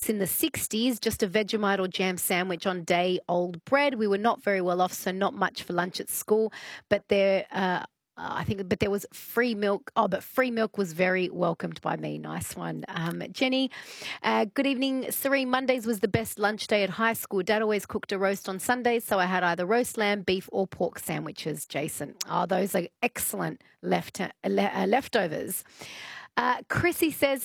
it's in the 60s, just a Vegemite or jam sandwich on day old bread. We were not very well off, so not much for lunch at school. But but there was free milk. Oh, but free milk was very welcomed by me. Nice one, Jenny. Good evening, Serene. Mondays was the best lunch day at high school. Dad always cooked a roast on Sundays, so I had either roast lamb, beef, or pork sandwiches. Jason, those are excellent leftovers. Chrissy says,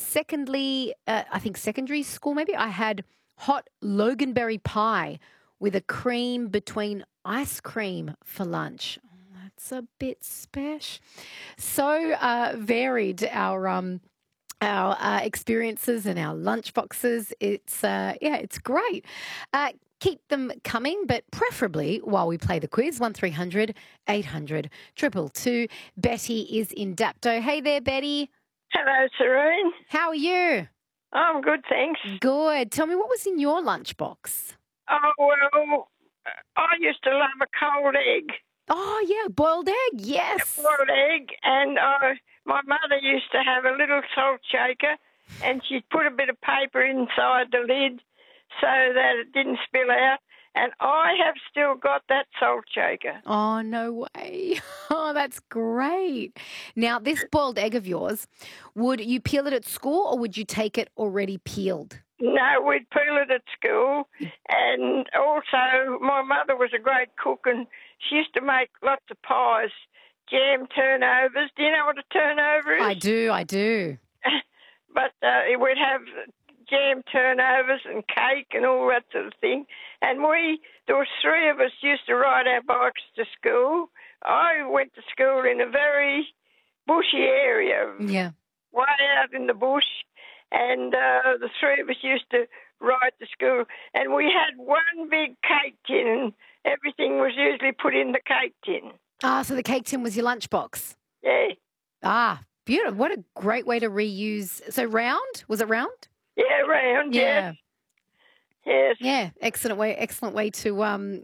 I think secondary school maybe, I had hot Loganberry pie with a cream between ice cream for lunch. That's a bit special. So varied our experiences and our lunch boxes. It's great. Keep them coming, but preferably while we play the quiz. 1300 800 222. Betty is in Dapto. Hey there, Betty. Hello, Serene. How are you? I'm good, thanks. Good. Tell me, what was in your lunchbox? Oh, well, I used to love a cold egg. Oh, yeah, boiled egg, yes. A boiled egg, and my mother used to have a little salt shaker, and she'd put a bit of paper inside the lid so that it didn't spill out. And I have still got that salt shaker. Oh, no way. Oh, that's great. Now, this boiled egg of yours, would you peel it at school or would you take it already peeled? No, we'd peel it at school. And also, my mother was a great cook and she used to make lots of pies, jam turnovers. Do you know what a turnover is? I do. But we'd have jam turnovers and cake and all that sort of thing. And there were three of us used to ride our bikes to school. I went to school in a very bushy area, way out in the bush, and the three of us used to ride to school. And we had one big cake tin, and everything was usually put in the cake tin. Ah, so the cake tin was your lunchbox? Yeah. Ah, beautiful. What a great way to reuse. So round? Was it round? Yeah, round, yeah. Yes. Yeah, excellent way to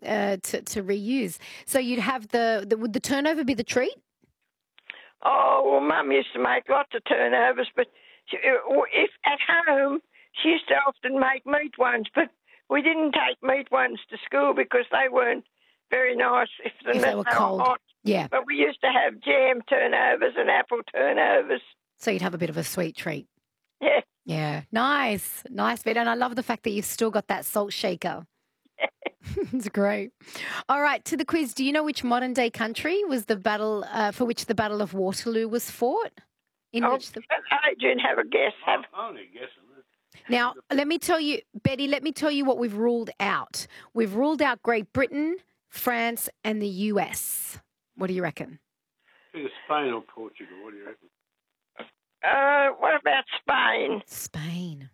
reuse. So you'd have would the turnover be the treat? Oh, well, Mum used to make lots of turnovers, but if at home she used to often make meat ones, but we didn't take meat ones to school because they weren't very nice if they were cold. Hot. Yeah. But we used to have jam turnovers and apple turnovers. So you'd have a bit of a sweet treat. Yeah. Yeah, nice, Beth. And I love the fact that you've still got that salt shaker. It's great. All right, to the quiz. Do you know which modern day country was the battle for which the Battle of Waterloo was fought? Adrian, have a guess. I'm only guessing. Now, let me tell you, Betty, what we've ruled out. We've ruled out Great Britain, France, and the US. What do you reckon? I think Spain or Portugal. What do you reckon? What about Spain? Spain.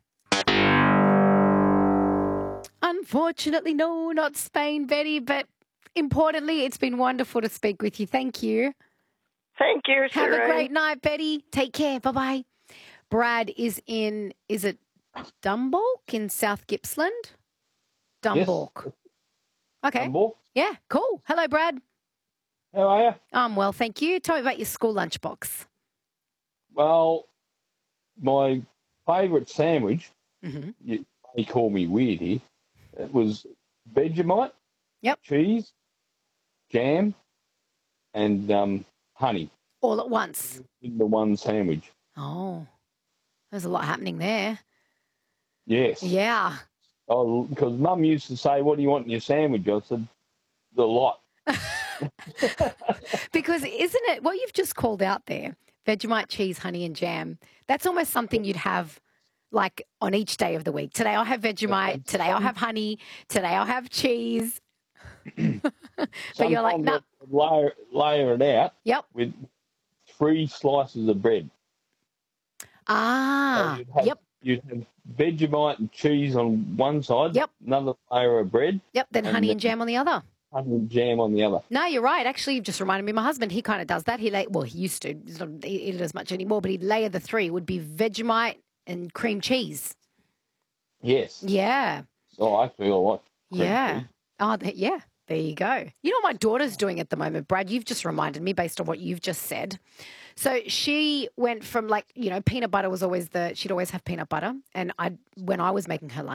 Unfortunately, no, not Spain, Betty, but importantly, it's been wonderful to speak with you. Thank you. Thank you, Have Serene. a great night, Betty. Take care. Bye-bye. Brad is it Dumbalk in South Gippsland? Dumbalk. Yes. Okay. Dumbalk. Yeah, cool. Hello, Brad. How are you? I'm well, thank you. Tell me about your school lunchbox. Well, my favourite sandwich, you may call me weird here, it was Vegemite, cheese, jam, and honey. All at once? In the one sandwich. Oh, there's a lot happening there. Yes. Yeah. Oh, because Mum used to say, what do you want in your sandwich? I said, the lot. Because isn't it, what you've just called out there, Vegemite, cheese, honey and jam, that's almost something you'd have like on each day of the week. Today I'll have Vegemite, today I'll have honey, today I'll have cheese. But you're like, no. Layer it out with 3 slices of bread. Ah, so you'd have Vegemite and cheese on one side, another layer of bread. Then honey and jam on the other. Honey and jam on the other. No, you're right. Actually, you've just reminded me of my husband. He kind of does that. He used to. He's not eat it as much anymore, but he'd layer the 3. It would be Vegemite and cream cheese. Yes. Yeah. Oh, I feel like yeah. Cheese. Oh, yeah. There you go. You know what my daughter's doing at the moment, Brad? You've just reminded me based on what you've just said. So she went from peanut butter was always she'd always have peanut butter. And when I was making her lunch,